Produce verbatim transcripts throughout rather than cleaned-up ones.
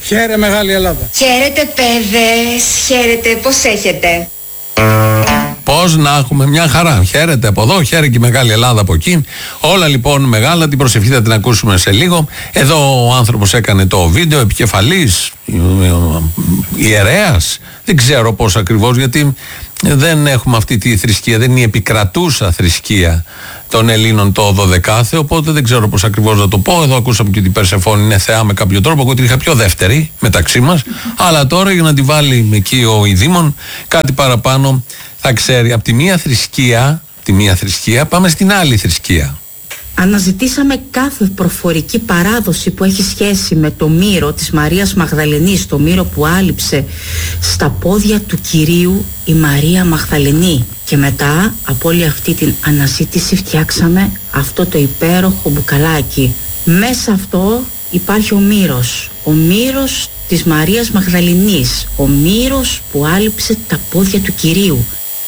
Χαίρετε Μεγάλη Ελλάδα. Χαίρετε παιδες, χαίρετε, πώς έχετε? Πώς να έχουμε, μια χαρά. Χαίρετε από εδώ, χαίρεται και η Μεγάλη Ελλάδα από εκεί. Όλα λοιπόν μεγάλα, την προσευχή θα την ακούσουμε σε λίγο. Εδώ ο άνθρωπος έκανε το βίντεο, επικεφαλής, ιερέας, δεν ξέρω πώς ακριβώς, γιατί δεν έχουμε αυτή τη θρησκεία, δεν είναι η επικρατούσα θρησκεία των Ελλήνων το δωδεκάθε, οπότε δεν ξέρω πώς ακριβώς να το πω. Εδώ ακούσαμε και ότι η Περσεφόνη είναι θεά με κάποιο τρόπο. Εγώ την είχα πιο δεύτερη μεταξύ μας, αλλά τώρα για να τη βάλει εκεί ο Ιδήμων κάτι παραπάνω θα ξέρει. Από τη μία θρησκεία, τη μία θρησκεία πάμε στην άλλη θρησκεία. Αναζητήσαμε κάθε προφορική παράδοση που έχει σχέση με το μύρο της Μαρίας Μαγδαληνής, το μύρο που άλυψε στα πόδια του Κυρίου η Μαρία Μαγδαληνή. Και μετά από όλη αυτή την αναζήτηση φτιάξαμε αυτό το υπέροχο μπουκαλάκι. Μέσα αυτό υπάρχει ο μύρος, ο μύρος της Μαρίας Μαγδαληνής, ο μύρος που άλυψε τα πόδια του Κυρίου.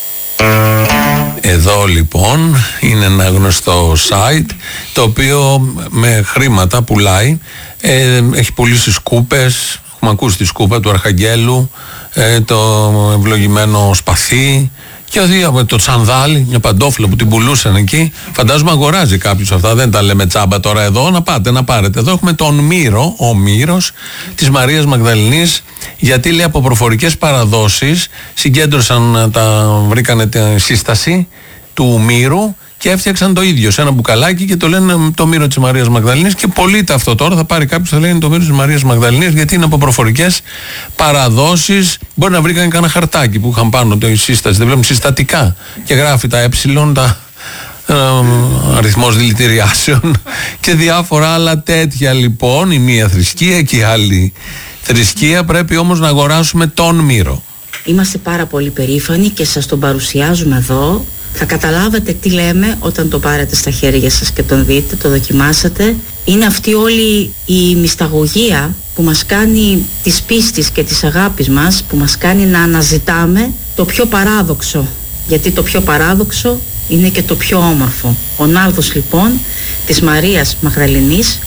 Εδώ λοιπόν είναι ένα γνωστό site το οποίο με χρήματα πουλάει, ε, έχει πουλήσει σκούπες, έχουμε ακούσει τη σκούπα του Αρχαγγέλου, ε, το ευλογημένο σπαθί και ο, το τσανδάλι, μια παντόφλα που την πουλούσαν εκεί. Φαντάζομαι αγοράζει κάποιος αυτά, δεν τα λέμε τσάμπα τώρα εδώ, να πάτε να πάρετε. Εδώ έχουμε τον μύρο, ο μύρος της Μαρίας Μαγδαληνής, γιατί λέει από προφορικές παραδόσεις συγκέντρωσαν, τα, βρήκανε τη σύσταση του μύρου και έφτιαξαν το ίδιο σε ένα μπουκαλάκι και το λένε το μύρο της Μαρίας Μαγδαληνής και πωλείται αυτό τώρα. Θα πάρει κάποιος, θα λέει είναι το μύρο της Μαρίας Μαγδαληνής, γιατί είναι από προφορικές παραδόσεις. Μπορεί να βρήκαν κανένα χαρτάκι που είχαν πάνω το η σύσταση, δεν βλέπουν συστατικά και γράφει τα ε, τα ε, αριθμός δηλητηριάσεων και διάφορα άλλα τέτοια. Λοιπόν, η μία θρησκεία και η άλλη θρησκεία, πρέπει όμως να αγοράσουμε τον μύρο. Είμαστε πάρα πολύ περήφανοι και σας τον παρουσιάζουμε εδώ. Θα καταλάβετε τι λέμε όταν το πάρετε στα χέρια σας και τον δείτε, το δοκιμάσετε. Είναι αυτή όλη η μυσταγωγία που μας κάνει της πίστης και της αγάπης μας, που μας κάνει να αναζητάμε το πιο παράδοξο. Γιατί το πιο παράδοξο είναι και το πιο όμορφο. Ο ναύδος λοιπόν της Μαρίας Μαγδαληνής.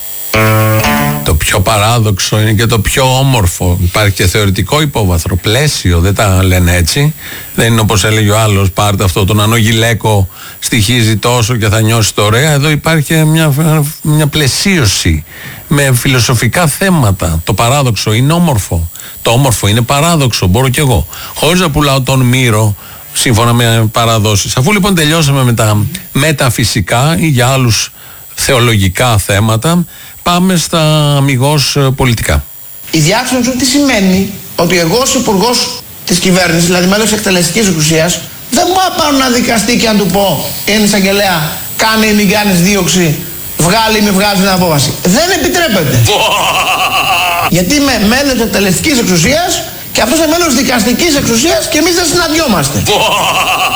Το πιο παράδοξο είναι και το πιο όμορφο. Υπάρχει και θεωρητικό υπόβαθρο, πλαίσιο, δεν τα λένε έτσι. Δεν είναι όπως έλεγε ο άλλος, πάρτε αυτό, τον Ανώ Γυλαίκο στοιχίζει τόσο και θα νιώσει το ωραία. Εδώ υπάρχει μια, μια πλαισίωση με φιλοσοφικά θέματα. Το παράδοξο είναι όμορφο. Το όμορφο είναι παράδοξο, μπορώ κι εγώ. Χωρίς να πουλάω τον μύρο, σύμφωνα με παραδόσεις. Αφού λοιπόν τελειώσαμε με τα μεταφυσικά ή για άλλους θεολογικά θέματα, πάμε στα αμιγώς πολιτικά. Η διάξυνση τι σημαίνει? Ότι εγώ ως υπουργός της κυβέρνησης, δηλαδή μέλος της εκτελεστικής εξουσίας, δεν μπορώ να πάω να δικαστεί και να του πω είναι εισαγγελέα, κάνε ή μην κάνεις δίωξη, βγάλει ή μην βγάλεις την απόφαση. Δεν επιτρέπεται. Γιατί είμαι μέλος της εκτελεστικής εξουσίας και αυτός είναι μέλος της δικαστικής εξουσίας και εμείς δεν συναντιόμαστε.